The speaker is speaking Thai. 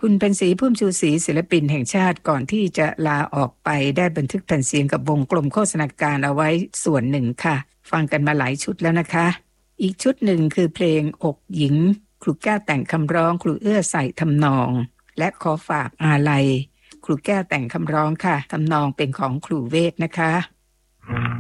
คุณเป็นศรีพุ่มชูศรีศิลปินแห่งชาติก่อนที่จะลาออกไปได้บันทึกแผ่นเสียงกับวงกลมโฆษณาการเอาไว้ส่วนหนึ่งค่ะฟังกันมาหลายชุดแล้วนะคะอีกชุดหนึ่งคือเพลงอกหญิงครูแก้วแต่งคำร้องครูเอื้อใส่ทำนองและขอฝากอาลัยครูแก้วแต่งคำร้องค่ะทำนองเป็นของครูเวทนะคะ